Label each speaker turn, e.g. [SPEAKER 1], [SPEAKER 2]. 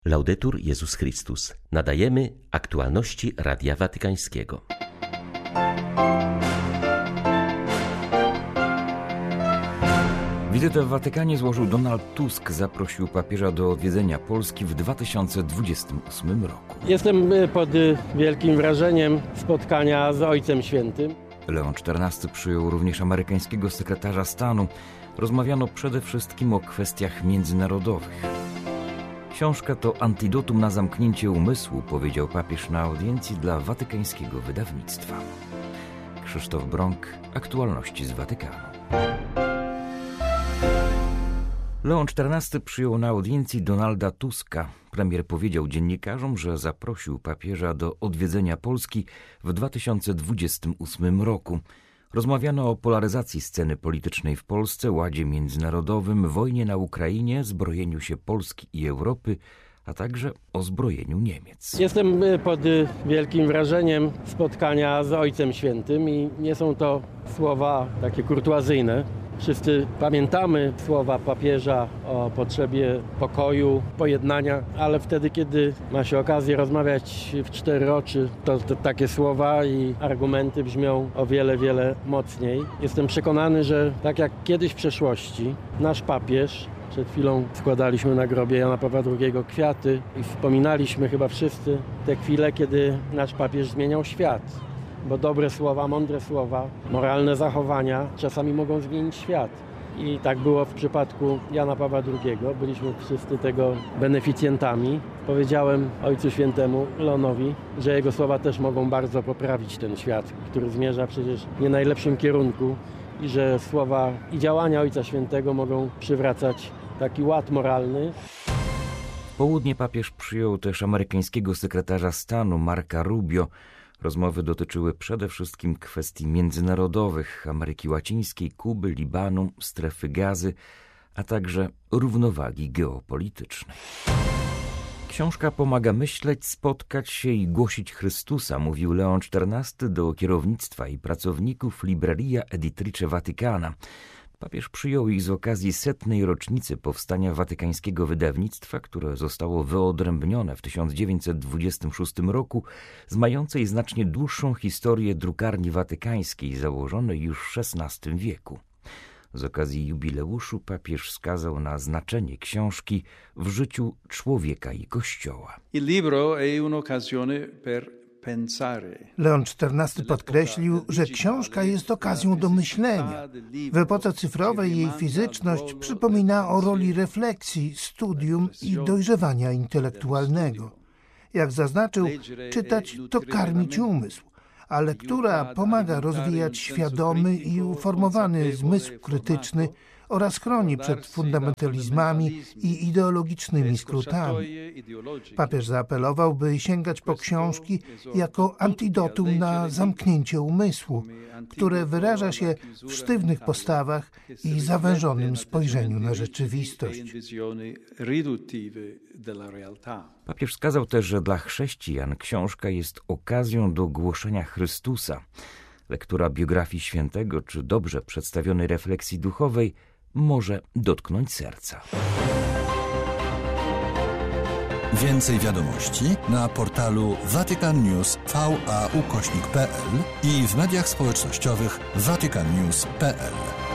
[SPEAKER 1] Laudetur Jezus Chrystus. Nadajemy aktualności Radia Watykańskiego.
[SPEAKER 2] Wizytę w Watykanie złożył Donald Tusk. Zaprosił papieża do odwiedzenia Polski w 2028 roku.
[SPEAKER 3] Jestem pod wielkim wrażeniem spotkania z Ojcem Świętym.
[SPEAKER 2] Leon XIV przyjął również amerykańskiego sekretarza stanu. Rozmawiano przede wszystkim o kwestiach międzynarodowych. Książka to antidotum na zamknięcie umysłu, powiedział papież na audiencji dla watykańskiego wydawnictwa. Krzysztof Brąk, aktualności z Watykanu. Leon XIV przyjął na audiencji Donalda Tuska. Premier powiedział dziennikarzom, że zaprosił papieża do odwiedzenia Polski w 2028 roku. Rozmawiano o polaryzacji sceny politycznej w Polsce, ładzie międzynarodowym, wojnie na Ukrainie, zbrojeniu się Polski i Europy, a także o zbrojeniu Niemiec.
[SPEAKER 3] Jestem pod wielkim wrażeniem spotkania z Ojcem Świętym i nie są to słowa takie kurtuazyjne. Wszyscy pamiętamy słowa papieża o potrzebie pokoju, pojednania, ale wtedy, kiedy ma się okazję rozmawiać w cztery oczy, to takie słowa i argumenty brzmią o wiele, wiele mocniej. Jestem przekonany, że tak jak kiedyś w przeszłości, nasz papież, przed chwilą składaliśmy na grobie Jana Pawła II kwiaty i wspominaliśmy chyba wszyscy te chwile, kiedy nasz papież zmieniał świat. Bo dobre słowa, mądre słowa, moralne zachowania czasami mogą zmienić świat. I tak było w przypadku Jana Pawła II. Byliśmy wszyscy tego beneficjentami. Powiedziałem Ojcu Świętemu, Leonowi, że jego słowa też mogą bardzo poprawić ten świat, który zmierza przecież w nie najlepszym kierunku i że słowa i działania Ojca Świętego mogą przywracać taki ład moralny.
[SPEAKER 2] W południe papież przyjął też amerykańskiego sekretarza stanu Marca Rubio. Rozmowy dotyczyły przede wszystkim kwestii międzynarodowych, Ameryki Łacińskiej, Kuby, Libanu, strefy Gazy, a także równowagi geopolitycznej. Książka pomaga myśleć, spotkać się i głosić Chrystusa, mówił Leon XIV do kierownictwa i pracowników Libreria Editrice Vaticana. Papież przyjął ich z okazji 100. rocznicy powstania watykańskiego wydawnictwa, które zostało wyodrębnione w 1926 roku z mającej znacznie dłuższą historię drukarni watykańskiej założonej już w XVI wieku. Z okazji jubileuszu papież wskazał na znaczenie książki w życiu człowieka i Kościoła.
[SPEAKER 4] Il libro è un'occasione per
[SPEAKER 5] Leon XIV podkreślił, że książka jest okazją do myślenia. W epoce cyfrowej jej fizyczność przypomina o roli refleksji, studium i dojrzewania intelektualnego. Jak zaznaczył, czytać to karmić umysł, a lektura pomaga rozwijać świadomy i uformowany zmysł krytyczny oraz chroni przed fundamentalizmami i ideologicznymi skrótami. Papież zaapelował, by sięgać po książki jako antidotum na zamknięcie umysłu, które wyraża się w sztywnych postawach i zawężonym spojrzeniu na rzeczywistość.
[SPEAKER 2] Papież wskazał też, że dla chrześcijan książka jest okazją do głoszenia Chrystusa. Lektura biografii świętego czy dobrze przedstawionej refleksji duchowej może dotknąć serca.
[SPEAKER 6] Więcej wiadomości na portalu vaticannews.va/pl i w mediach społecznościowych vaticannews.pl.